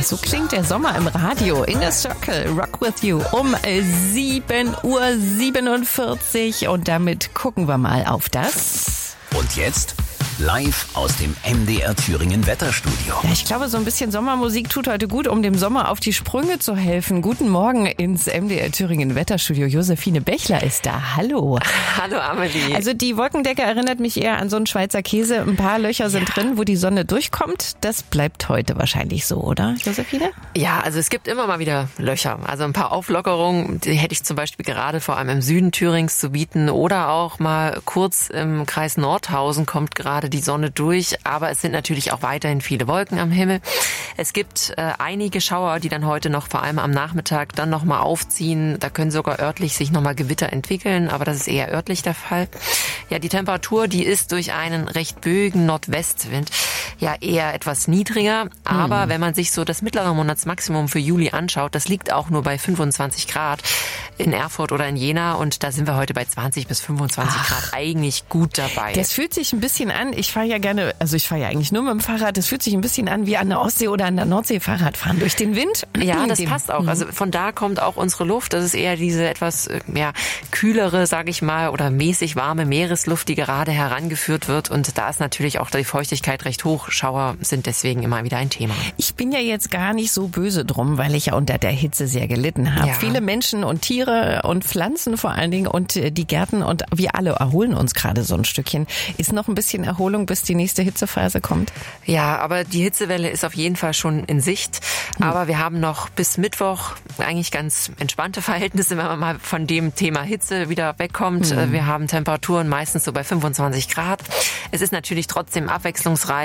So klingt der Sommer im Radio. In the Circle, Rock with You um 7:47 Uhr. Und damit gucken wir mal auf das. Und jetzt live aus dem MDR Thüringen Wetterstudio. Ja, ich glaube, so ein bisschen Sommermusik tut heute gut, um dem Sommer auf die Sprünge zu helfen. Guten Morgen ins MDR Thüringen Wetterstudio. Josephine Bechler ist da. Hallo. Hallo Amelie. Also die Wolkendecke erinnert mich eher an so einen Schweizer Käse. Ein paar Löcher sind drin, wo die Sonne durchkommt. Das bleibt heute wahrscheinlich so, oder, Josephine? Ja, also es gibt immer mal wieder Löcher. Also ein paar Auflockerungen, die hätte ich zum Beispiel gerade vor allem im Süden Thürings zu bieten. Oder auch mal kurz im Kreis Nordhausen kommt gerade die Sonne durch, aber es sind natürlich auch weiterhin viele Wolken am Himmel. Es gibt einige Schauer, die dann heute noch vor allem am Nachmittag dann nochmal aufziehen. Da können sogar örtlich sich nochmal Gewitter entwickeln, aber das ist eher örtlich der Fall. Ja, die Temperatur, die ist durch einen recht böigen Nordwestwind ja eher etwas niedriger, aber wenn man sich so das mittlere Monatsmaximum für Juli anschaut, das liegt auch nur bei 25 Grad in Erfurt oder in Jena und da sind wir heute bei 20 bis 25 Grad eigentlich gut dabei. Das fühlt sich ein bisschen an, ich fahre ja eigentlich nur mit dem Fahrrad, das fühlt sich ein bisschen an wie an der Ostsee oder an der Nordsee Fahrrad fahren durch den Wind. Ja, das passt auch. Also von da kommt auch unsere Luft. Das ist eher diese etwas kühlere, sage ich mal, oder mäßig warme Meeresluft, die gerade herangeführt wird. Und da ist natürlich auch die Feuchtigkeit recht hoch. Schauer sind deswegen immer wieder ein Thema. Ich bin ja jetzt gar nicht so böse drum, weil ich ja unter der Hitze sehr gelitten habe. Ja. Viele Menschen und Tiere und Pflanzen vor allen Dingen und die Gärten und wir alle erholen uns gerade so ein Stückchen. Ist noch ein bisschen Erholung, bis die nächste Hitzephase kommt? Ja, aber die Hitzewelle ist auf jeden Fall schon in Sicht. Aber wir haben noch bis Mittwoch eigentlich ganz entspannte Verhältnisse, wenn man mal von dem Thema Hitze wieder wegkommt. Wir haben Temperaturen meistens so bei 25 Grad. Es ist natürlich trotzdem abwechslungsreich.